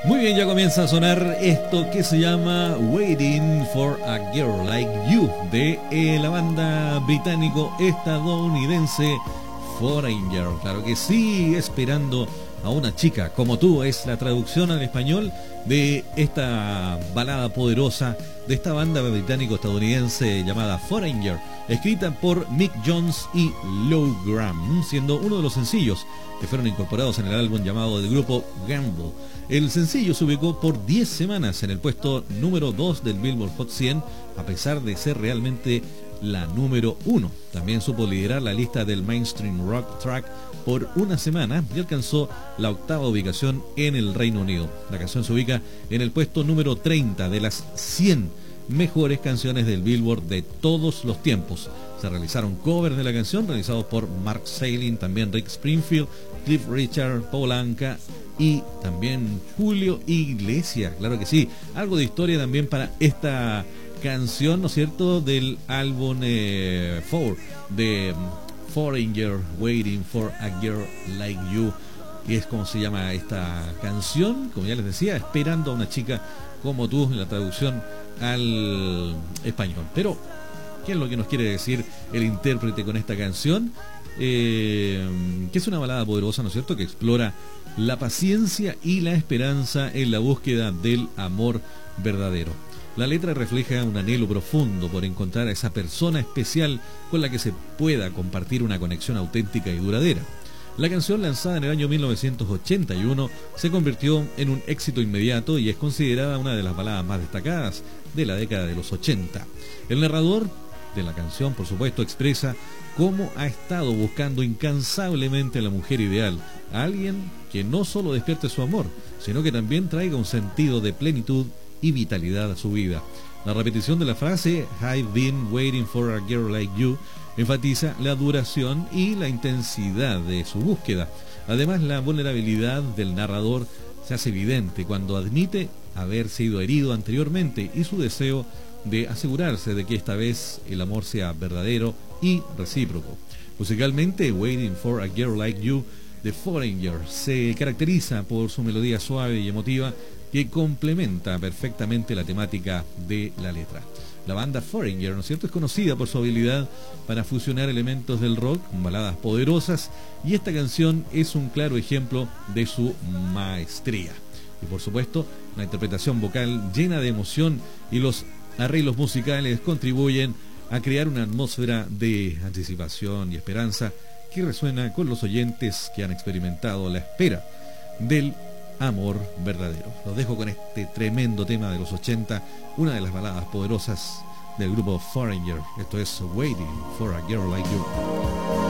Muy bien, ya comienza a sonar esto que se llama Waiting for a Girl Like You de la banda británico-estadounidense Foreigner. Claro que sí, esperando a una chica como tú, es la traducción al español de esta balada poderosa de esta banda británico-estadounidense llamada Foreigner, escrita por Mick Jones y Lou Gramm, siendo uno de los sencillos que fueron incorporados en el álbum llamado del grupo Gamble. El sencillo se ubicó por 10 semanas en el puesto número 2 del Billboard Hot 100, a pesar de ser realmente la número 1. También supo liderar la lista del Mainstream Rock Track por una semana y alcanzó la 8ª ubicación en el Reino Unido. La canción se ubica en el puesto número 30 de las 100 mejores canciones del Billboard de todos los tiempos. Se realizaron covers de la canción realizados por Mark Salling, también Rick Springfield, Cliff Richard, Paul Anka y también Julio Iglesias. Claro que sí, algo de historia también para esta canción, ¿no es cierto?, del álbum 4 de Foreigner, Waiting for a Girl Like You, y es como se llama esta canción, como ya les decía, esperando a una chica como tú, en la traducción al español. Pero, ¿qué es lo que nos quiere decir el intérprete con esta canción? Que es una balada poderosa, ¿no es cierto?, que explora la paciencia y la esperanza en la búsqueda del amor verdadero. La letra refleja un anhelo profundo por encontrar a esa persona especial con la que se pueda compartir una conexión auténtica y duradera. La canción, lanzada en el año 1981, se convirtió en un éxito inmediato y es considerada una de las baladas más destacadas de la década de los 80. El narrador de la canción, por supuesto, expresa cómo ha estado buscando incansablemente a la mujer ideal, a alguien que no solo despierte su amor, sino que también traiga un sentido de plenitud y vitalidad a su vida. La repetición de la frase I've been waiting for a girl like you enfatiza la duración y la intensidad de su búsqueda. Además, la vulnerabilidad del narrador se hace evidente cuando admite haber sido herido anteriormente y su deseo de asegurarse de que esta vez el amor sea verdadero y recíproco. Musicalmente, Waiting for a Girl Like You de Foreigner se caracteriza por su melodía suave y emotiva que complementa perfectamente la temática de la letra. La banda Foreigner, ¿no es cierto?, es conocida por su habilidad para fusionar elementos del rock con baladas poderosas, y esta canción es un claro ejemplo de su maestría. Y por supuesto, la interpretación vocal llena de emoción y los arreglos musicales contribuyen a crear una atmósfera de anticipación y esperanza que resuena con los oyentes que han experimentado la espera del amor verdadero. Los dejo con este tremendo tema de los 80, una de las baladas poderosas del grupo Foreigner. Esto es Waiting for a Girl Like You.